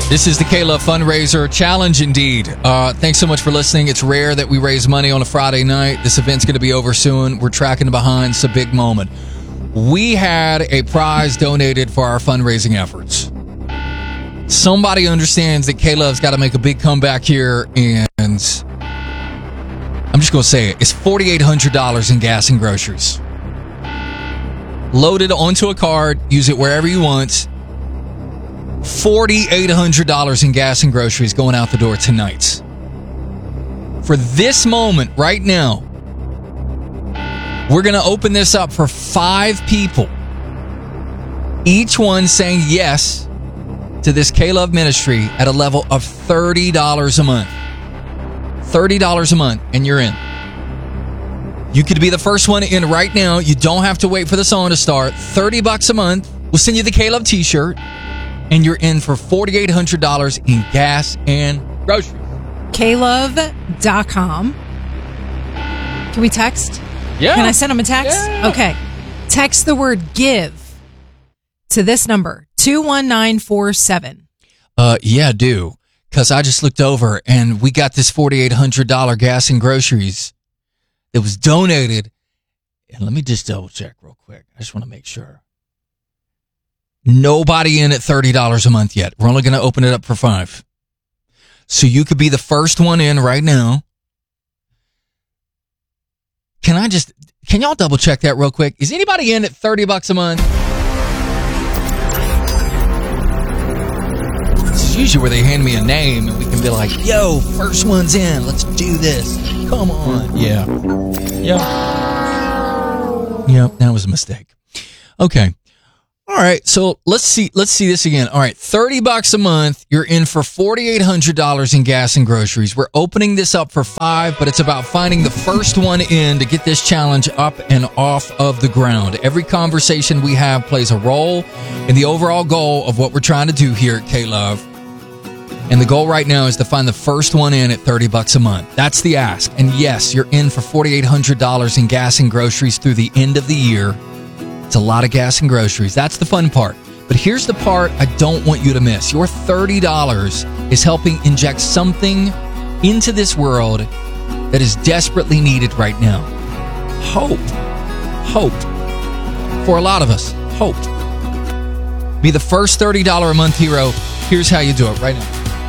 This is the K-Love Fundraiser Challenge, indeed. Thanks so much for listening. It's rare that we raise money on a Friday night. This event's going to be over soon. We're tracking behind. It's a big moment. We had a prize donated for our fundraising efforts. Somebody understands that K-Love's got to make a big comeback here, and I'm just going to say it. It's $4,800 in gas and groceries. Load it onto a card. Use it wherever you want. $4,800 in gas and groceries going out the door tonight. For this moment right now, we're going to open this up for 5 people. Each one saying yes to this K-Love ministry at a level of $30 a month. $30 a month, and you're in. You could be the first one in right now. You don't have to wait for the song to start. $30 a month. We'll send you the K-Love t-shirt. And you're in for $4,800 in gas and groceries. Klove.com. Can we text? Yeah. Can I send them a text? Yeah. Okay. Text the word give to this number, 21947. Yeah, do. Because I just looked over and we got this $4,800 gas and groceries that was donated. And let me just double check real quick. I just want to make sure. Nobody in at $30 a month yet. We're only going to open it up for 5. So you could be the first one in right now. Can y'all double check that real quick? Is anybody in at $30 a month? This is usually where they hand me a name and we can be like, yo, first one's in. Let's do this. Come on. Yeah. Yep, that was a mistake. Okay. All right, so let's see this again. All right, $30 a month, you're in for $4,800 in gas and groceries. We're opening this up for 5, but it's about finding the first one in to get this challenge up and off of the ground. Every conversation we have plays a role in the overall goal of what we're trying to do here at K-Love. And the goal right now is to find the first one in at $30 a month. That's the ask. And yes, you're in for $4,800 in gas and groceries through the end of the year. It's a lot of gas and groceries. That's the fun part. But here's the part I don't want you to miss. Your $30 is helping inject something into this world that is desperately needed right now. Hope. Hope. For a lot of us, hope. Be the first $30 a month hero. Here's how you do it right now.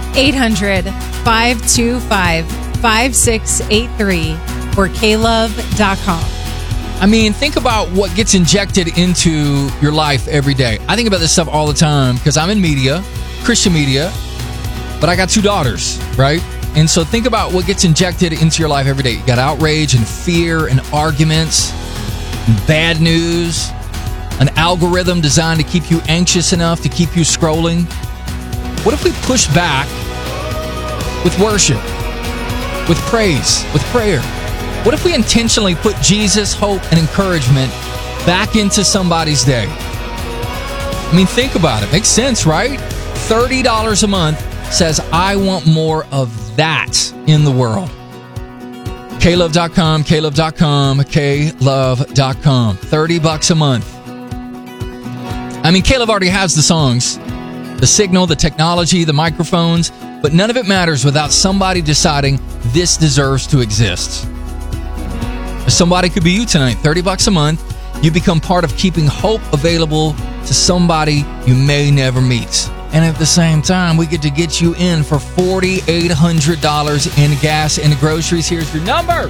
800-525-5683 or klove.com. I mean, think about what gets injected into your life every day. I think about this stuff all the time because I'm in media, Christian media, but I got 2 daughters, right? And so think about what gets injected into your life every day. You got outrage and fear and arguments and bad news, an algorithm designed to keep you anxious enough to keep you scrolling. What if we push back with worship, with praise, with prayer? What if we intentionally put Jesus, hope, and encouragement back into somebody's day? I mean, think about it. Makes sense, right? $30 a month says, I want more of that in the world. Klove.com, Klove.com, Klove.com. $30 a month. I mean, K-Love already has the songs, the signal, the technology, the microphones, but none of it matters without somebody deciding this deserves to exist. Somebody could be you tonight. $30 a month. You become part of keeping hope available to somebody you may never meet. And at the same time, we get to get you in for $4,800 in gas and groceries. Here's your number.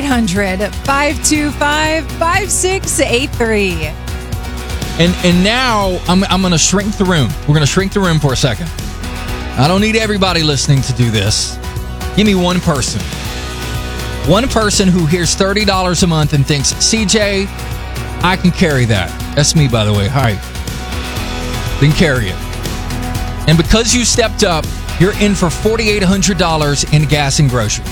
800-525-5683. And now I'm going to shrink the room. We're going to shrink the room for a second. I don't need everybody listening to do this. Give me one person. One person who hears $30 a month and thinks, CJ, I can carry that. That's me, by the way. Hi. Then carry it. And because you stepped up, you're in for $4,800 in gas and groceries.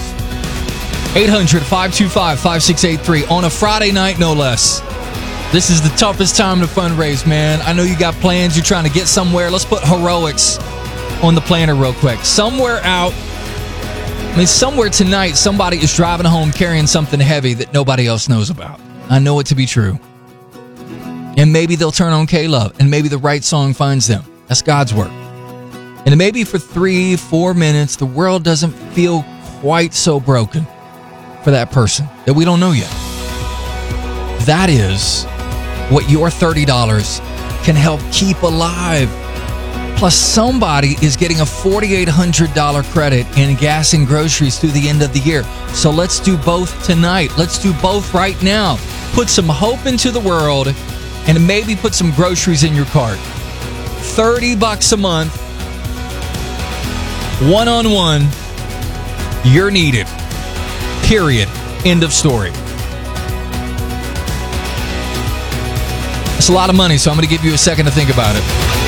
800-525-5683 on a Friday night, no less. This is the toughest time to fundraise, man. I know you got plans. You're trying to get somewhere. Let's put heroics on the planner real quick. Somewhere tonight, somebody is driving home carrying something heavy that nobody else knows about. I know it to be true. And maybe they'll turn on K-Love, and maybe the right song finds them. That's God's work. And maybe for 3-4 minutes, the world doesn't feel quite so broken for that person that we don't know yet. That is what your $30 can help keep alive. Plus, somebody is getting a $4,800 credit in gas and groceries through the end of the year. So let's do both tonight. Let's do both right now. Put some hope into the world and maybe put some groceries in your cart. $30 a month. One-on-one. You're needed. Period. End of story. It's a lot of money, so I'm going to give you a second to think about it.